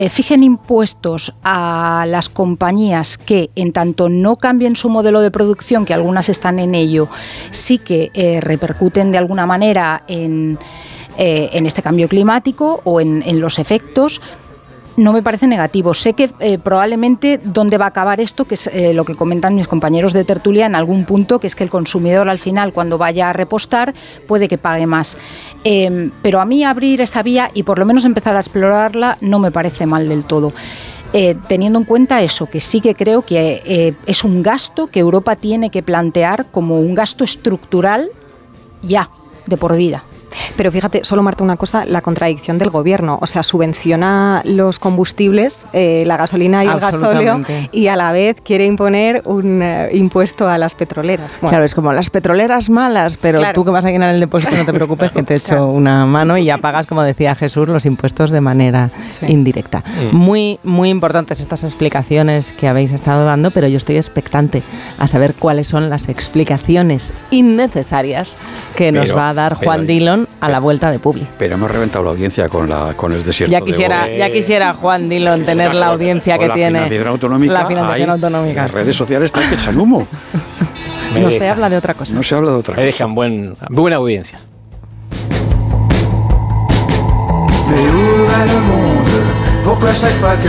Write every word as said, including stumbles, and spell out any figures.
fijen impuestos a las compañías que, en tanto no cambien su modelo de producción, que algunas están en ello, sí que eh, repercuten de alguna manera en, eh, en este cambio climático o en, en los efectos, no me parece negativo. Sé que eh, probablemente dónde va a acabar esto, que es eh, lo que comentan mis compañeros de tertulia en algún punto, que es que el consumidor al final, cuando vaya a repostar, puede que pague más. Eh, pero a mí abrir esa vía y por lo menos empezar a explorarla no me parece mal del todo. Eh, teniendo en cuenta eso, que sí que creo que eh, es un gasto que Europa tiene que plantear como un gasto estructural ya, de por vida. Pero fíjate, solo Marta, una cosa, la contradicción del gobierno, o sea, subvenciona los combustibles, eh, la gasolina y el gasóleo, y a la vez quiere imponer un uh, impuesto a las petroleras. Bueno. Claro, es como las petroleras malas, pero claro, tú que vas a llenar el depósito no te preocupes, que te echo claro. una mano y ya pagas, como decía Jesús, los impuestos de manera sí. indirecta. Sí. Muy, muy importantes estas explicaciones que habéis estado dando, pero yo estoy expectante a saber cuáles son las explicaciones innecesarias que pero, nos va a dar Juan pero, Dillon a la vuelta de Publi. Pero hemos reventado la audiencia con la con el desierto. Ya quisiera, de ya quisiera Juan Dillon tener la audiencia que la tiene. Financiación autonómica, la financiación hay, autonómica. Las redes sociales están que echan humo. no deja. se habla de otra cosa. No se habla de otra Me cosa. Me dejan buen, buena audiencia. Mais où va le monde? Pourquoi chaque fois que